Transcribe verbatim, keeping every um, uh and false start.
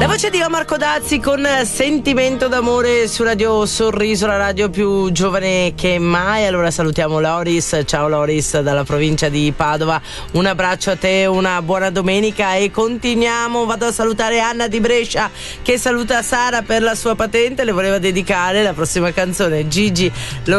La voce di Omar Codazzi con Sentimento d'amore su Radio Sorriso, la radio più giovane che mai. Allora salutiamo Loris, ciao Loris dalla provincia di Padova, un abbraccio a te, una buona domenica e continuiamo. Vado a salutare Anna di Brescia che saluta Sara per la sua patente, le voleva dedicare la prossima canzone. Gigi lo